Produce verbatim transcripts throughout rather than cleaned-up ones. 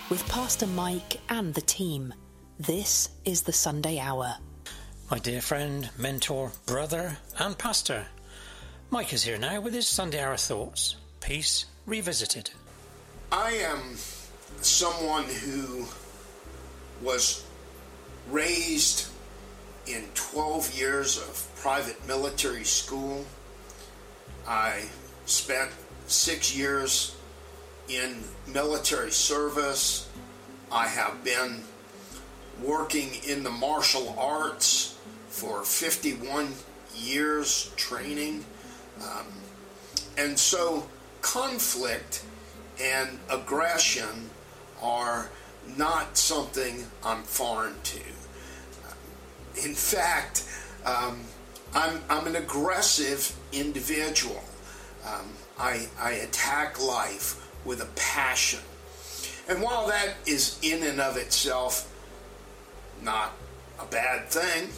with Pastor Mike and the team. This is the Sunday Hour. My dear friend, mentor, brother and pastor, Mike is here now with his Sunday Hour thoughts. Peace Revisited. I am someone who was raised in twelve years of private military school. I spent six years in military service. I have been working in the martial arts for fifty-one years training. Um, and so conflict and aggression are not something I'm foreign to. In fact, um, I'm, I'm an aggressive individual. Um, I, I attack life with a passion. And while that is in and of itself not a bad thing,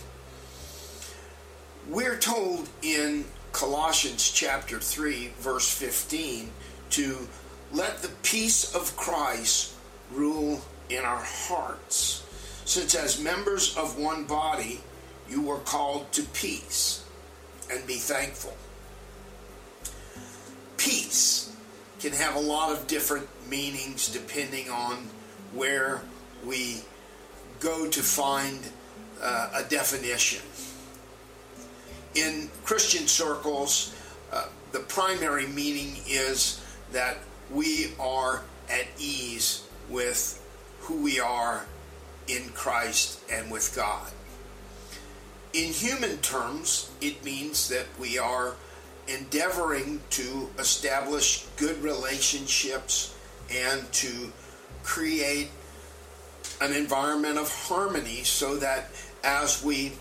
we're told in Colossians chapter three, verse fifteen, to let the peace of Christ rule in our hearts, since as members of one body you were called to peace, and be thankful. Peace can have a lot of different meanings depending on where we go to find uh, a definition. In Christian circles, uh, the primary meaning is that we are at ease with who we are in Christ and with God. In human terms, it means that we are endeavoring to establish good relationships and to create an environment of harmony so that as we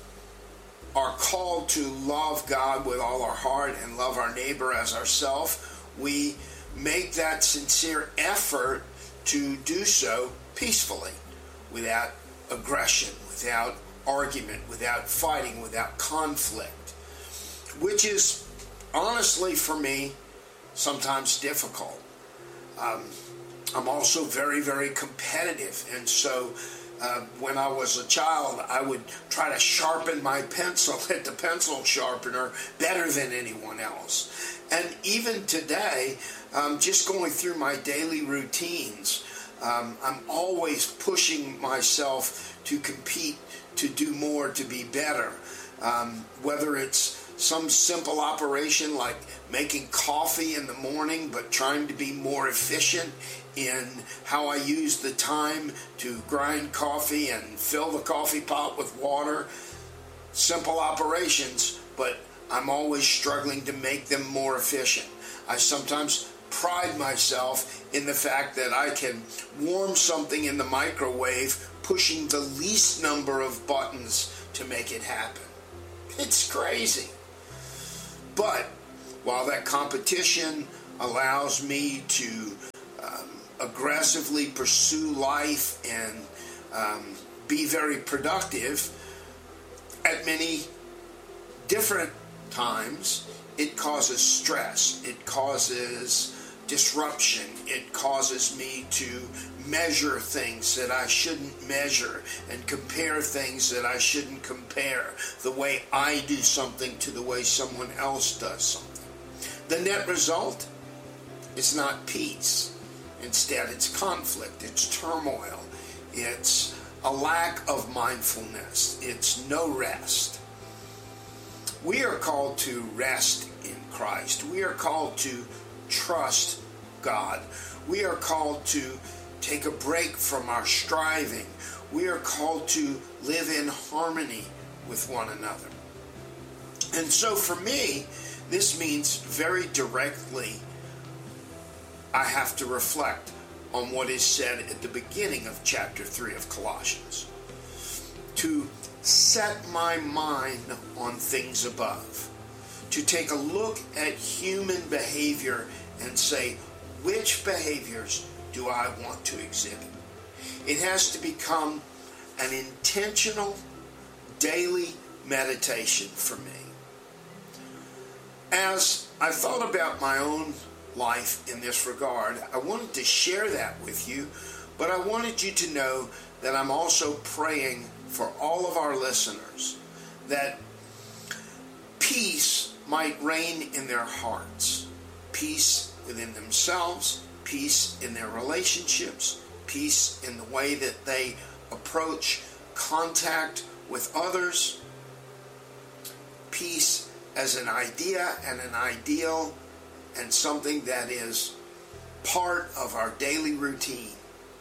are called to love God with all our heart and love our neighbor as ourselves, we make that sincere effort to do so peacefully, without aggression, without argument, without fighting, without conflict, which is honestly for me sometimes difficult. Um, I'm also very, very competitive, and so uh, when I was a child, I would try to sharpen my pencil at the pencil sharpener better than anyone else. And even today, um, just going through my daily routines, um, I'm always pushing myself to compete, to do more, to be better. Um, whether it's some simple operation like making coffee in the morning, but trying to be more efficient in how I use the time to grind coffee and fill the coffee pot with water. Simple operations, but I'm always struggling to make them more efficient. I sometimes pride myself in the fact that I can warm something in the microwave, pushing the least number of buttons to make it happen. It's crazy. But while that competition allows me to um, aggressively pursue life and um, be very productive, at many different times it causes stress, it causes disruption, it causes me to measure things that I shouldn't measure and compare things that I shouldn't compare, the way I do something to the way someone else does something. The net result is not peace. Instead, it's conflict, it's turmoil, it's a lack of mindfulness, it's no rest. We are called to rest in Christ. We are called to trust God. We are called to take a break from our striving. We are called to live in harmony with one another. And so for me, this means very directly I have to reflect on what is said at the beginning of chapter three of Colossians. To set my mind on things above. To take a look at human behavior and say, which behaviors do I want to exhibit? It has to become an intentional daily meditation for me. As I thought about my own life in this regard, I wanted to share that with you, But I wanted you to know that I'm also praying for all of our listeners, that peace might reign in their hearts, peace within themselves, peace in their relationships, peace in the way that they approach contact with others, peace as an idea and an ideal and something that is part of our daily routine.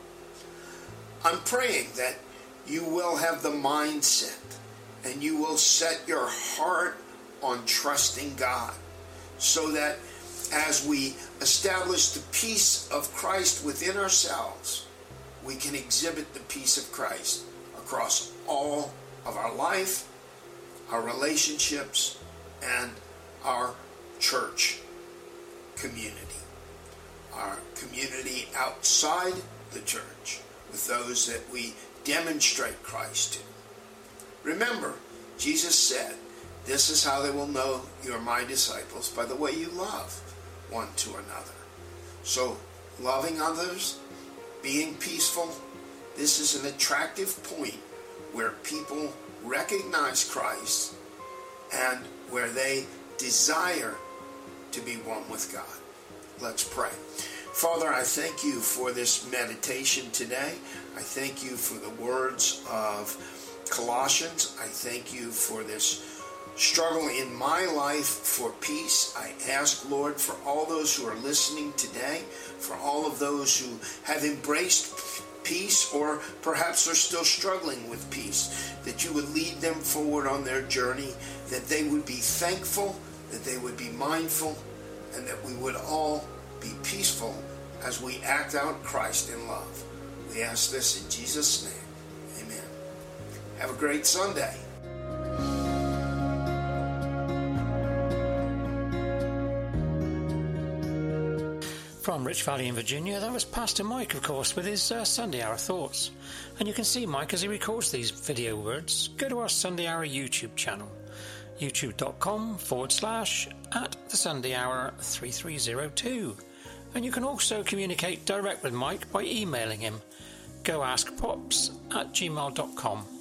I'm praying that you will have the mindset and you will set your heart on trusting God, so that as we establish the peace of Christ within ourselves, we can exhibit the peace of Christ across all of our life, our relationships, and our church community, our community outside the church, with those that we demonstrate Christ to. Remember, Jesus said, "This is how they will know you are my disciples, by the way you love one to another." So, loving others, being peaceful, this is an attractive point where people recognize Christ and where they desire to be one with God. Let's pray. Father, I thank you for this meditation today. I thank you for the words of Colossians. I thank you for this struggle in my life for peace. I ask, Lord, for all those who are listening today, for all of those who have embraced peace or perhaps are still struggling with peace, that you would lead them forward on their journey, that they would be thankful, that they would be mindful, and that we would all be peaceful as we act out Christ in love. We ask this in Jesus' name. Amen. Have a great Sunday. From Rich Valley in Virginia, that was Pastor Mike, of course, with his uh, Sunday Hour Thoughts. And you can see Mike as he records these video words. Go to our Sunday Hour YouTube channel, youtube.com forward slash at the Sunday Hour three three zero two. And you can also communicate direct with Mike by emailing him, goaskpops at gmail dot com.